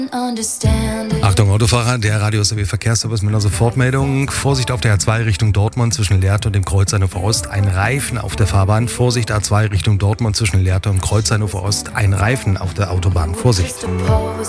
Achtung Autofahrer, der Radio SAW Verkehrsservice mit einer Sofortmeldung. Vorsicht auf der A2 Richtung Dortmund zwischen Lehrte und dem Kreuz Hannover Ost. Ein Reifen auf der Fahrbahn. Vorsicht A2 Richtung Dortmund zwischen Lehrte und Kreuz Hannover Ost. Ein Reifen auf der Autobahn. Vorsicht.